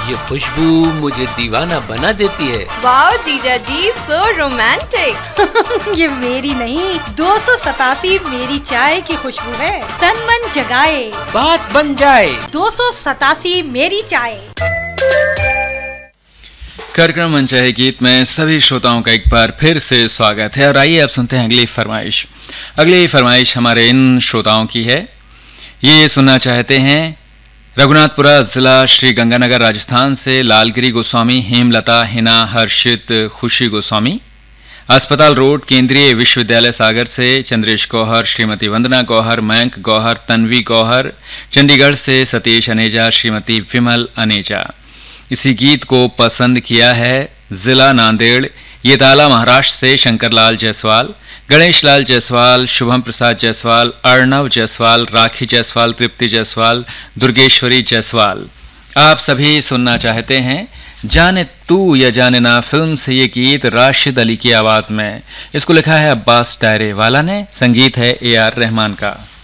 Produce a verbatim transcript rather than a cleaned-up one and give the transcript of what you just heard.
ये खुशबू मुझे दीवाना बना देती है। वाओ जीजा जी, सो रोमांटिक। ये मेरी नहीं, दो सौ सतासी मेरी चाय की खुशबू है। तन मन जगाए, बात बन जाए। दो सौ सतासी मेरी चाय। कार्यक्रम मनचाहे गीत में सभी श्रोताओं का एक बार फिर से स्वागत है और आइए अब सुनते हैं अगली फरमाइश। अगली फरमाइश हमारे इन श्रोताओं की है। ये सुनना चाहते हैं रघुनाथपुरा जिला श्री गंगानगर राजस्थान से लालगिरी गोस्वामी, हेमलता, हिना, हर्षित, खुशी गोस्वामी। अस्पताल रोड केंद्रीय विश्वविद्यालय सागर से चंद्रेश गौहर, श्रीमती वंदना गौहर, मयंक गौहर, तन्वी गौहर। चंडीगढ़ से सतीश अनेजा, श्रीमती विमल अनेजा। इसी गीत को पसंद किया है जिला नांदेड़ येताला महाराष्ट्र से शंकरलाल जायसवाल, गणेश लाल जायसवाल, शुभम प्रसाद जायसवाल, अर्णव जायसवाल, राखी जायसवाल, तृप्ति जायसवाल, दुर्गेश्वरी जायसवाल। आप सभी सुनना चाहते हैं जाने तू या जाने ना फिल्म से ये गीत राशिद अली की आवाज में। इसको लिखा है अब्बास डायरे वाला ने, संगीत है ए आर रहमान का।